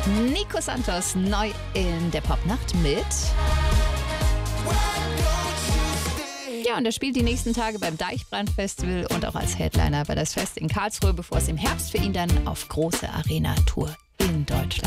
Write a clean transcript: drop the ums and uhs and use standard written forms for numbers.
Nico Santos neu in der Popnacht mit. Ja, und er spielt die nächsten Tage beim Deichbrand-Festival und auch als Headliner bei das Fest in Karlsruhe, bevor es im Herbst für ihn dann auf große Arena-Tour in Deutschland